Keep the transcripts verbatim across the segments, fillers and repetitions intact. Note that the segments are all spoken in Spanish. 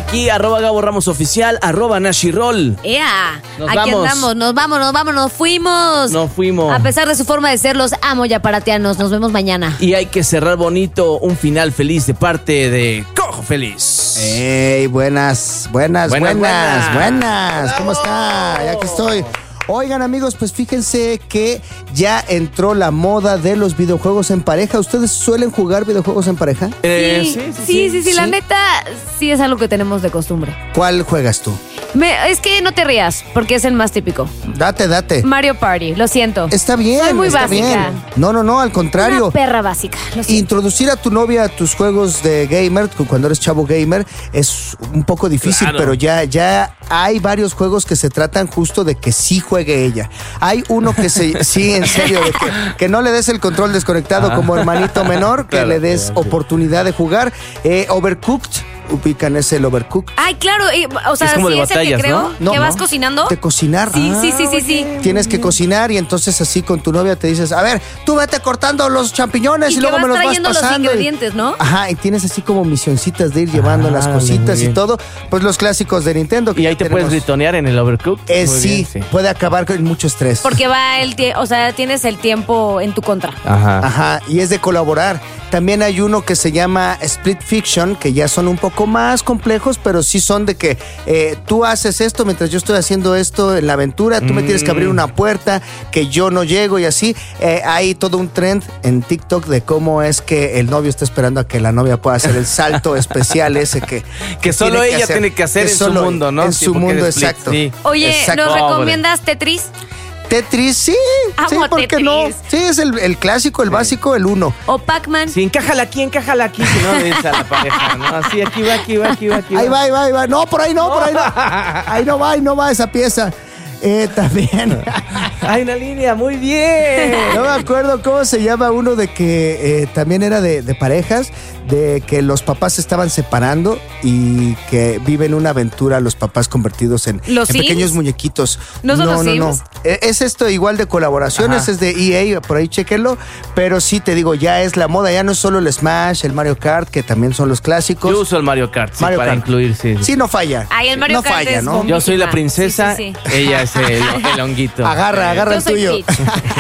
aquí, arroba Gabo Ramos Oficial, arroba Nashirol. ¡Ea! Nos Aquí vamos. andamos, nos vamos, nos vamos, nos fuimos. Nos fuimos. A pesar de su forma de ser, los amo yaparatianos. Nos vemos mañana. Y hay que cerrar bonito, un final feliz de parte de Cojo Feliz. ¡Ey! Buenas, buenas, buenas, Buenas, buenas. buenas. ¿Cómo está? Ya aquí estoy. Oigan, amigos, pues fíjense que ya entró la moda de los videojuegos en pareja. ¿Ustedes suelen jugar videojuegos en pareja? Eh, sí, sí, sí, sí, sí, la sí. neta, sí es algo que tenemos de costumbre. ¿Cuál juegas tú? Me- es que no te rías, porque es el más típico. Date, date. Mario Party, lo siento. Está bien, Soy muy está básica. bien. No, no, no, al contrario. Una perra básica, lo siento. Introducir a tu novia a tus juegos de gamer, cuando eres chavo gamer, es un poco difícil, Claro. pero ya, ya hay varios juegos que se tratan justo de que sí juegue ella. Hay uno que se, sí, en serio, de que, que no le des el control desconectado Ah. como hermanito menor, que Claro, le des claro, sí. oportunidad de jugar. Eh, Overcooked, ubican ese el Overcooked. Ay, claro, eh, o sea, Es como sí de es el que batallas, creo ¿no? No, que vas no. cocinando. De cocinar. Sí, sí, Ah, sí, sí, sí. Tienes que cocinar y entonces así con tu novia te dices, a ver, tú vete cortando los champiñones y, Y que luego vas me los vas trayendo los pasando. y- ingredientes, ¿no? Ajá, y tienes así como misioncitas de ir llevando Ah, las muy cositas y bien. todo. Pues los clásicos de Nintendo. que Y ahí ya te puedes tenemos. gritonear en el Overcooked. Eh, Muy sí, bien, puede acabar con mucho estrés. Porque va el tiempo, o sea, tienes el tiempo en tu contra. Ajá. Ajá, y es de colaborar. También hay uno que se llama Split Fiction, que ya son un poco más complejos, pero sí son de que eh, tú haces esto mientras yo estoy haciendo esto en la aventura, tú me tienes que abrir una puerta, que yo no llego y así. Eh, hay todo un trend en TikTok de cómo es que el novio está esperando a que la novia pueda hacer el salto especial ese que... Que solo tiene que ella hacer. tiene que hacer Que en su solo mundo, ¿no? En Sí, su porque mundo, es Split, exacto. sí. Oye, Exacto. ¿nos Pobre. recomiendas Tetris? Tetris, sí. Amo sí, ¿por qué no? Tetris. Sí, es el, el clásico, el básico, el uno. ¿O Pac-Man? Sí, encájala aquí, encájala aquí, si no le dices a la pareja, ¿no? Así, aquí va, aquí va, aquí va, aquí va. Ahí va, ahí va, ahí va. No, por ahí no, por ahí no. Ahí no va, ahí no va esa pieza. Eh, también. Hay una línea, muy bien. No me acuerdo cómo se llama uno de que eh, también era de, de parejas, de que los papás se estaban separando y que viven una aventura los papás convertidos en, ¿Los en Sims? pequeños muñequitos. ¿No son los no, no. Sims? Eh, Es esto igual de colaboraciones, Ajá. es de E A, por ahí chequenlo, pero sí te digo, ya es la moda, ya no es solo el Smash, el Mario Kart, que también son los clásicos. Yo uso el Mario Kart, sí, Mario para Kart. incluir, sí. Sí, no falla. Ay, el Mario no Kart falla, es ¿no? bomba. Yo soy la Sí, princesa, sí, sí. ella es el, el honguito. Agarra, agarra Yo el soy tuyo. Peach.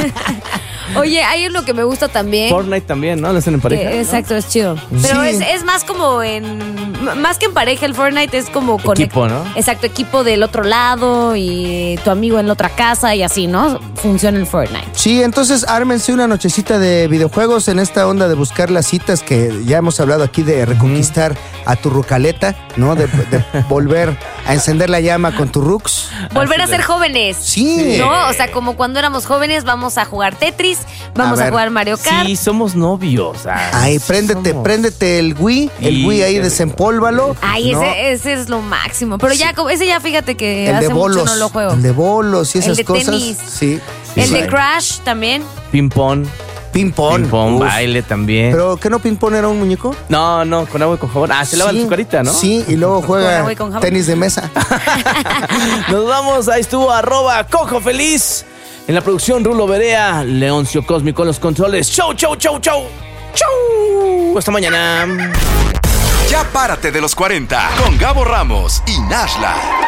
Oye, hay uno que me gusta también. Fortnite también, ¿no? ¿Lo hacen en pareja? que- ¿no? exacto, es chido. Pero Sí. es, es más como en. m- Más que en pareja, el Fortnite es como con. Equipo, ¿no? Exacto, equipo del otro lado y tu amigo en la otra casa y así, ¿no? Funciona el Fortnite. Sí, entonces ármense una nochecita de videojuegos en esta onda de buscar las citas que ya hemos hablado aquí de reconquistar a tu rucaleta, ¿no? De, de volver a encender la llama con tu rux. Volver a Así ser es. jóvenes. Sí. ¿No? O sea, como cuando éramos jóvenes, vamos a jugar Tetris, vamos A a, ver. jugar Mario Kart. Sí, somos novios. ah, Ay, sí préndete, somos. préndete el Wii, el Y- Wii ahí desempólvalo. Ay, ¿no? ese, ese es lo máximo. Pero ya, como- ese ya fíjate que El hace de bolos, mucho no lo juego. el de bolos y El esas de cosas. tenis. Sí. El Sí. de Crash también. Ping-pong. Ping pong. Ping-pong, Uf. baile también. Pero ¿qué no ping pong era un muñeco? No, no, con agua y con jabón. Ah, se lava Sí, su carita, ¿no? Sí, y luego Con juega agua y con jabón. tenis de mesa. Nos vamos, ahí estuvo arroba Cojo Feliz. En la producción, Rulo Berea, Leoncio Cósmico en los controles. Chau, chau, chau, chau. Chau. Hasta mañana. Ya párate de los cuarenta con Gabo Ramos y Nashla.